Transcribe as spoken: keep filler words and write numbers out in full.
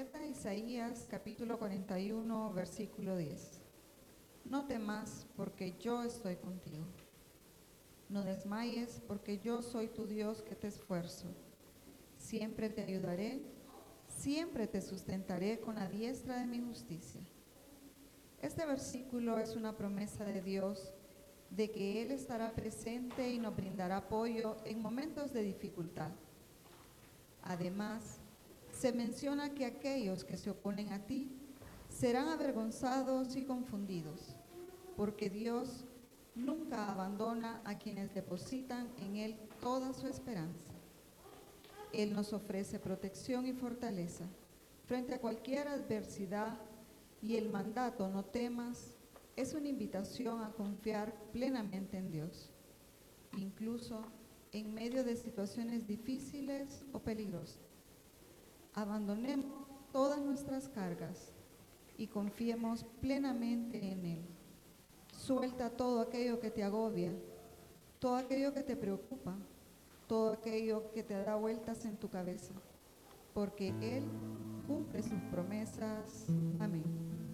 profeta Isaías, capítulo cuarenta y uno, versículo diez. No temas, porque yo estoy contigo. No desmayes, porque yo soy tu Dios que te esfuerzo. Siempre te ayudaré, siempre te sustentaré con la diestra de mi justicia. Este versículo es una promesa de Dios de que Él estará presente y nos brindará apoyo en momentos de dificultad. Además, se menciona que aquellos que se oponen a ti serán avergonzados y confundidos, porque Dios nunca abandona a quienes depositan en Él toda su esperanza. Él nos ofrece protección y fortaleza frente a cualquier adversidad, y el mandato "no temas" es una invitación a confiar plenamente en Dios, incluso en medio de situaciones difíciles o peligrosas. Abandonemos todas nuestras cargas y confiemos plenamente en Él. Suelta todo aquello que te agobia, todo aquello que te preocupa, todo aquello que te da vueltas en tu cabeza, porque Él cumple sus promesas. Amén.